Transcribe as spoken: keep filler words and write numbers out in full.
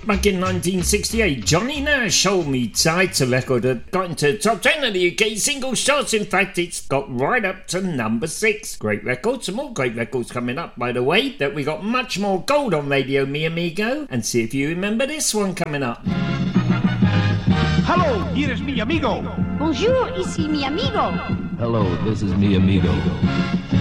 Back in nineteen sixty-eight, Johnny Nash, Hold Me Tight, a record that got into the top ten of the U K singles charts. In fact, it's got right up to number six. Great record, some more great records coming up, by the way, that we got much more gold on Radio Mi Amigo, and see if you remember this one coming up. Hello, here is mi amigo. Bonjour, ici mi amigo. Hello, this is mi amigo.